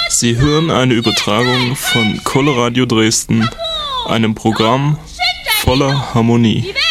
Sie hören eine Übertragung von Coloradio Dresden, einem Programm voller Harmonie.